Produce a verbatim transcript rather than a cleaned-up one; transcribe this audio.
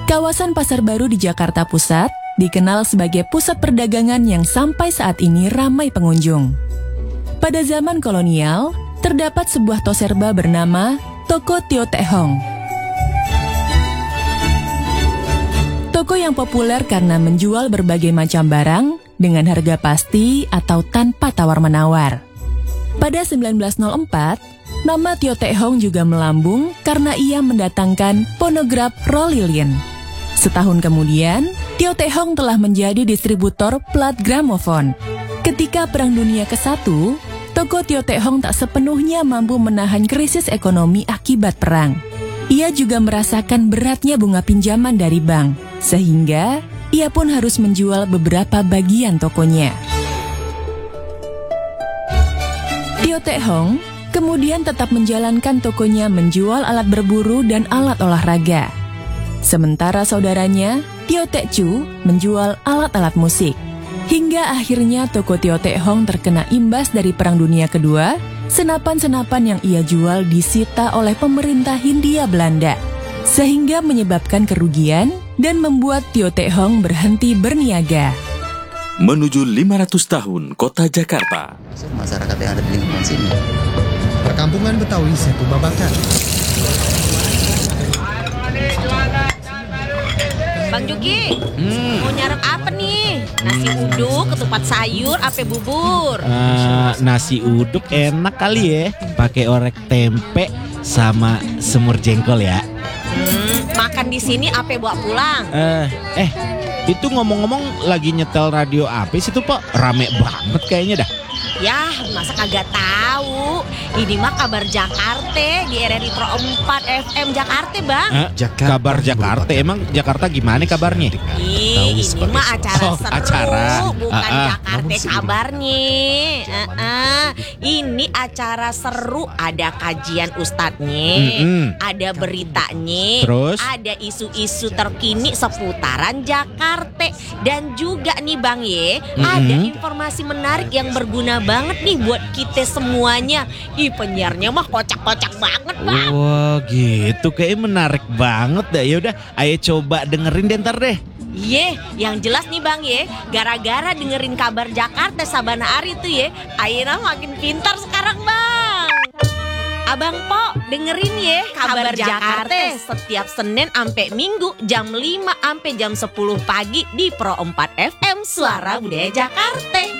Kawasan Pasar Baru di Jakarta Pusat dikenal sebagai pusat perdagangan yang sampai saat ini ramai pengunjung. Pada zaman kolonial, terdapat sebuah toserba bernama Toko Tio Tek Hong. Toko yang populer karena menjual berbagai macam barang dengan harga pasti atau tanpa tawar-menawar. Pada sembilan belas nol empat, nama Tio Tek Hong juga melambung karena ia mendatangkan fonograf Rolly Lin. Setahun kemudian, Tio Tek Hong telah menjadi distributor plat gramofon. Ketika Perang Dunia kesatu, toko Tio Tek Hong tak sepenuhnya mampu menahan krisis ekonomi akibat perang. Ia juga merasakan beratnya bunga pinjaman dari bank, sehingga ia pun harus menjual beberapa bagian tokonya. Tio Tek Hong kemudian tetap menjalankan tokonya menjual alat berburu dan alat olahraga. Sementara saudaranya, Tio Tek Chu, menjual alat-alat musik. Hingga akhirnya toko Tio Tek Hong terkena imbas dari Perang Dunia Kedua, senapan-senapan yang ia jual disita oleh pemerintah Hindia Belanda, sehingga menyebabkan kerugian dan membuat Tio Tek Hong berhenti berniaga. Menuju lima ratus tahun Kota Jakarta. Masyarakat yang ada di lingkungan sini. Perkampungan Betawi Setu Babakan. Bang Juki, hmm. mau nyarap apa nih? Nasi uduk, ketupat sayur, apa bubur? Uh, nasi uduk enak kali ya, pakai orek tempe sama semur jengkol ya. Hmm, makan di sini apa bawa pulang? Uh, eh, itu ngomong-ngomong lagi nyetel radio apa sih tuh Pak? Rame banget kayaknya dah. Yah, masa kagak tahu? Ini mah kabar Jakarta di R R I Pro empat F M Jakarta, Bang. Eh, Jakarta, kabar Jakarta, emang Jakarta gimana kabarnya? Ih, ini mah acara oh, seru, acara. bukan uh, uh. Jakarta kabarnya. Uh, uh. Ini acara seru, ada kajian ustadznya, mm-hmm. ada beritanya, terus ada isu-isu terkini seputaran Jakarta, dan juga nih Bang Ye, mm-hmm. ada informasi menarik yang berguna banget nih buat kita semuanya. Ih, penyiarnya mah kocak-kocak banget, Bang. Wah, gitu kayak menarik banget dah. Ya udah, ayo coba dengerin deh ntar deh. Ye, yang jelas nih Bang Ye, gara-gara dengerin kabar Jakarta sabana hari tuh ye, Ayeuna makin pintar sekarang Bang. Abang Po, dengerin ye kabar, kabar Jakarta, Jakarta setiap Senin sampai Minggu jam lima sampai jam sepuluh pagi di Pro empat F M Suara Budaya Jakarta.